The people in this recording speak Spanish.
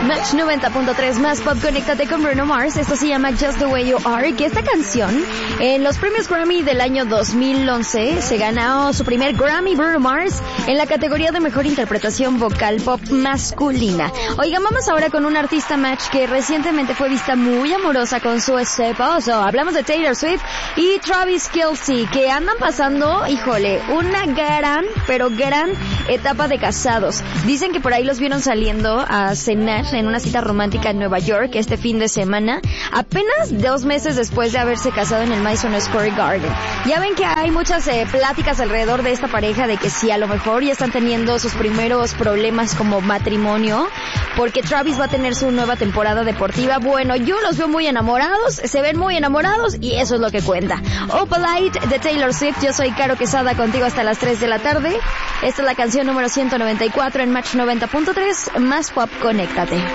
Match 90.3 más pop, conéctate con Bruno Mars. Esto se llama Just the Way You Are, que esta canción en los premios Grammy del año 2011 se ganó su primer Grammy Bruno Mars en la categoría de mejor interpretación vocal pop masculina. Oigan, vamos ahora con un artista Match que recientemente fue vista muy amorosa con su esposo. Hablamos de Taylor Swift y Travis Kelce, que andan pasando, híjole, una gran, pero gran etapa de casados. Dicen que por ahí los vieron saliendo a cenar en una cita romántica en Nueva York este fin de semana, apenas 2 meses después de haberse casado en el Madison Square Garden. Ya ven que hay muchas pláticas alrededor de esta pareja de que sí, a lo mejor ya están teniendo sus primeros problemas como matrimonio, porque Travis va a tener su nueva temporada deportiva. Bueno, yo los veo muy enamorados, se ven muy enamorados y eso es lo que cuenta. Opalite de Taylor Swift, yo soy Caro Quesada contigo hasta las 3 de la tarde. Esta es la canción número 194 en Match 90.3, más pop, conéctate.